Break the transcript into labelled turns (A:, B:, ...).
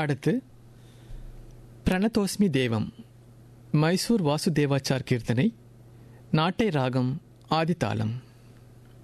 A: அடுத்து பிரணதோஸ்மி தேவம், மைசூர் வாசுதேவாச்சார் கீர்த்தனை, நாட்டை ராகம், ஆதிதாளம்.